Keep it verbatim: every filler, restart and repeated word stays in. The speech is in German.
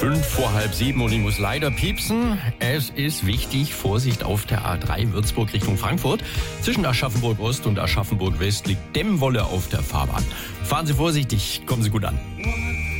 Fünf vor halb sieben und ich muss leider piepsen. Es ist wichtig, Vorsicht auf der A drei Würzburg Richtung Frankfurt. Zwischen Aschaffenburg Ost und Aschaffenburg West liegt Dämmwolle auf der Fahrbahn. Fahren Sie vorsichtig, kommen Sie gut an.